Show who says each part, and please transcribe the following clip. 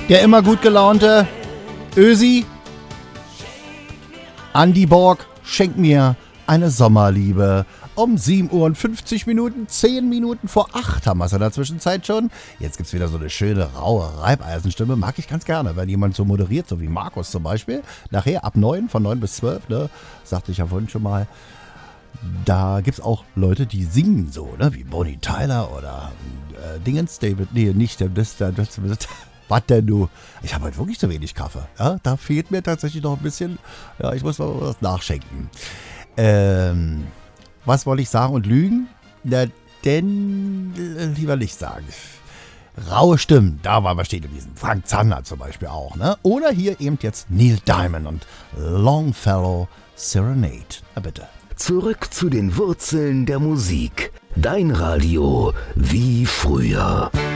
Speaker 1: Der immer gut gelaunte Ösi, Andy Borg, schenk mir eine Sommerliebe. Um 7 Uhr und 50 Minuten, 10 Minuten vor 8 haben wir es in der Zwischenzeit schon. Jetzt gibt es wieder so eine schöne, raue Reibeisenstimme. Mag ich ganz gerne, wenn jemand so moderiert, so wie Markus zum Beispiel. Nachher ab 9, von 9 bis 12, ne, sagte ich ja vorhin schon mal. Da gibt es auch Leute, die singen so, ne, wie Bonnie Tyler oder Dingens, David, nee, nicht, das was denn du? Ich habe heute wirklich zu wenig Kaffee. Ja, da fehlt mir tatsächlich noch ein bisschen, ja, ich muss mal was nachschenken. Was wollte ich sagen und lügen? Na, denn lieber nicht sagen. Raue Stimmen, da waren wir stehen geblieben. Frank Zander zum Beispiel auch, ne? Oder hier eben jetzt Neil Diamond und Longfellow Serenade. Na bitte.
Speaker 2: Zurück zu den Wurzeln der Musik. Dein Radio wie früher.